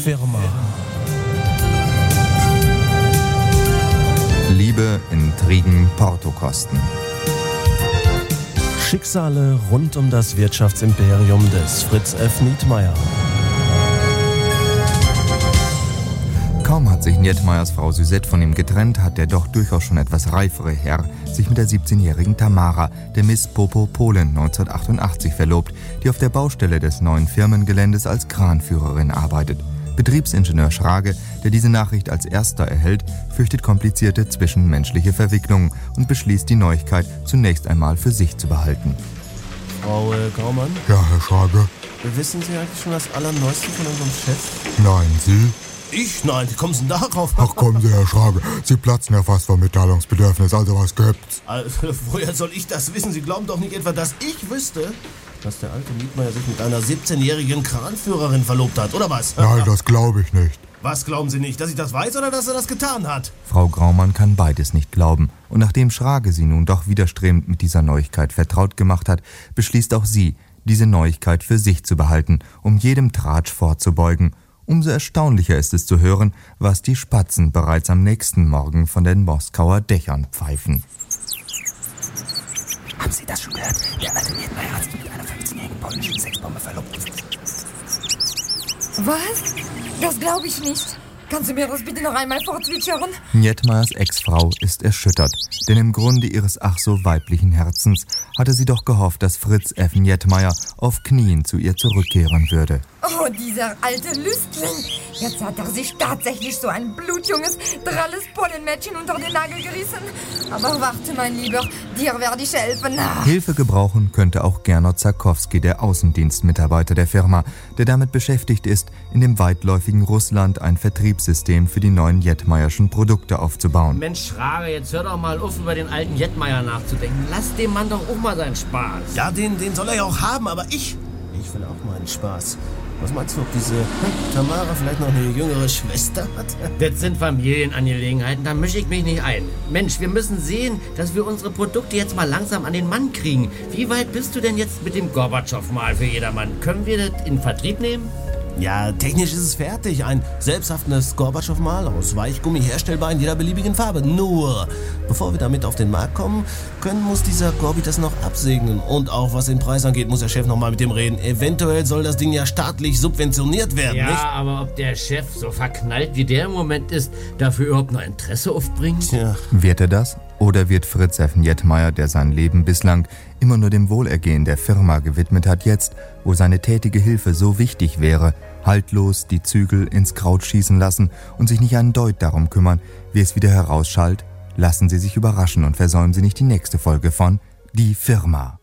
Firma. Liebe, Intrigen, Portokosten. Schicksale rund um das Wirtschaftsimperium des Fritz F. Nietmeyer. Kaum hat sich Nietmeyers Frau Suzette von ihm getrennt, hat der doch durchaus schon etwas reifere Herr sich mit der 17-jährigen Tamara, der Miss Popo Polen 1988 verlobt, die auf der Baustelle des neuen Firmengeländes als Kranführerin arbeitet. Betriebsingenieur Schrage, der diese Nachricht als erster erhält, fürchtet komplizierte zwischenmenschliche Verwicklungen und beschließt, die Neuigkeit zunächst einmal für sich zu behalten. Frau Graumann? Ja, Herr Schrage. Wissen Sie eigentlich schon das Allerneueste von unserem Chef? Nein, Sie? Ich? Nein, wie kommen Sie denn darauf? Ach kommen Sie, Herr Schrage. Sie platzen ja fast vor Mitteilungsbedürfnis, also was gibt's? Also, woher soll ich das wissen? Sie glauben doch nicht etwa, dass ich wüsste, dass der alte Nietmeyer sich mit einer 17-jährigen Kranführerin verlobt hat, oder was? Nein, das glaube ich nicht. Was glauben Sie nicht? Dass ich das weiß oder dass er das getan hat? Frau Graumann kann beides nicht glauben. Und nachdem Schrage sie nun doch widerstrebend mit dieser Neuigkeit vertraut gemacht hat, beschließt auch sie, diese Neuigkeit für sich zu behalten, um jedem Tratsch vorzubeugen. Umso erstaunlicher ist es zu hören, was die Spatzen bereits am nächsten Morgen von den Moskauer Dächern pfeifen. Haben Sie das schon gehört? Der alte Nietmeyer hat sich mit einer 15-jährigen polnischen Sexbombe verlobt. Was? Das glaube ich nicht. Kannst du mir das bitte noch einmal vorzwitschern? Nietmeyers Ex-Frau ist erschüttert, denn im Grunde ihres ach so weiblichen Herzens hatte sie doch gehofft, dass Fritz F. Nietmeyer auf Knien zu ihr zurückkehren würde. Oh, dieser alte Lüstling. Jetzt hat er sich tatsächlich so ein blutjunges, dralles Pollenmädchen unter den Nagel gerissen. Aber warte, mein Lieber, dir werde ich helfen. Hilfe gebrauchen könnte auch Gernot Zarkowski, der Außendienstmitarbeiter der Firma, der damit beschäftigt ist, in dem weitläufigen Russland ein Vertriebssystem für die neuen Jetmeyerschen Produkte aufzubauen. Mensch, Schrage, jetzt hör doch mal auf, über den alten Jetmeyer nachzudenken. Lass dem Mann doch auch mal seinen Spaß. Ja, den soll er ja auch haben, aber ich will auch meinen Spaß. Was meinst du, ob diese Tamara vielleicht noch eine jüngere Schwester hat? Das sind Familienangelegenheiten, da mische ich mich nicht ein. Mensch, wir müssen sehen, dass wir unsere Produkte jetzt mal langsam an den Mann kriegen. Wie weit bist du denn jetzt mit dem Gorbatschow-Mal für jedermann? Können wir das in Vertrieb nehmen? Ja, technisch ist es fertig. Ein selbsthaftendes Gorbatschow-Mal aus Weichgummi herstellbar in jeder beliebigen Farbe. Nur, bevor wir damit auf den Markt kommen können, muss dieser Gorbi das noch absegnen. Und auch was den Preis angeht, muss der Chef noch mal mit dem reden. Eventuell soll das Ding ja staatlich subventioniert werden, ja, nicht? Ja, aber ob der Chef so verknallt wie der im Moment ist, dafür überhaupt noch Interesse aufbringt? Ja. Wird er das? Oder wird Fritz F. Nietmeyer, der sein Leben bislang immer nur dem Wohlergehen der Firma gewidmet hat, jetzt, wo seine tätige Hilfe so wichtig wäre, haltlos die Zügel ins Kraut schießen lassen und sich nicht einen Deut darum kümmern, wie es wieder herausschallt? Lassen Sie sich überraschen und versäumen Sie nicht die nächste Folge von Die Firma.